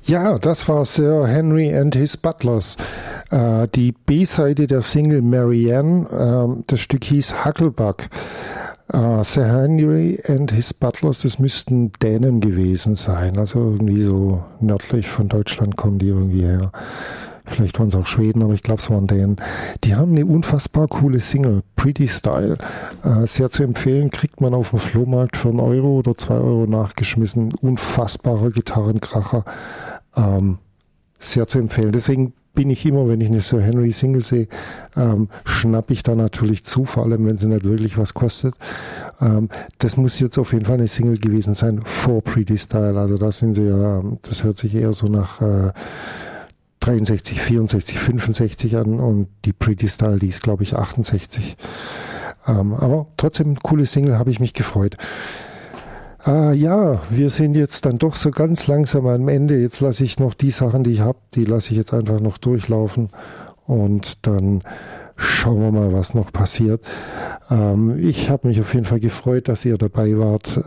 Ja, das war Sir Henry and His Butlers. Die B-Seite der Single Marianne, das Stück hieß Hucklebuck. Sir Henry and His Butlers, das müssten Dänen gewesen sein. Also irgendwie so nördlich von Deutschland kommen die irgendwie her. Vielleicht waren es auch Schweden, aber ich glaube, es waren Dänen. Die haben eine unfassbar coole Single, Pretty Style. Sehr zu empfehlen, kriegt man auf dem Flohmarkt für 1 Euro oder 2 Euro nachgeschmissen. Unfassbarer Gitarrenkracher. Sehr zu empfehlen. Deswegen bin ich immer, wenn ich eine Sir Henry Single sehe, schnapp ich da natürlich zu, vor allem wenn sie nicht wirklich was kostet. Das muss jetzt auf jeden Fall eine Single gewesen sein vor Pretty Style. Also da sind sie ja, das hört sich eher so nach 63, 64, 65 an und die Pretty Style, die ist glaube ich 68. Aber trotzdem coole Single, habe ich mich gefreut. Ja, wir sind jetzt dann doch so ganz langsam am Ende. Jetzt lasse ich noch die Sachen, die ich habe, die lasse ich jetzt einfach noch durchlaufen und dann schauen wir mal, was noch passiert. Ich habe mich auf jeden Fall gefreut, dass ihr dabei wart.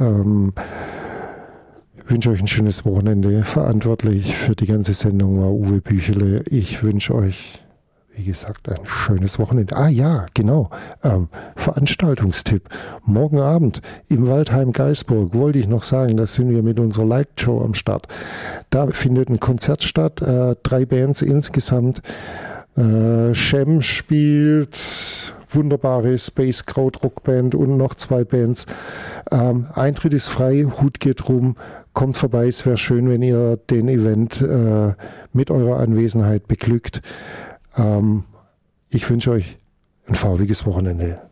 Ich wünsche euch ein schönes Wochenende. Verantwortlich für die ganze Sendung war Uwe Büchele. Ich wünsche euch, wie gesagt, ein schönes Wochenende. Ah ja, genau. Veranstaltungstipp. Morgen Abend im Waldheim Geisburg, wollte ich noch sagen, da sind wir mit unserer Light-Show am Start. Da findet ein Konzert statt, 3 Bands insgesamt. Shem spielt, wunderbare Space Kraut Rockband und noch 2 Bands. Eintritt ist frei, Hut geht rum. Kommt vorbei, es wäre schön, wenn ihr den Event mit eurer Anwesenheit beglückt. Ich wünsche euch ein farbiges Wochenende.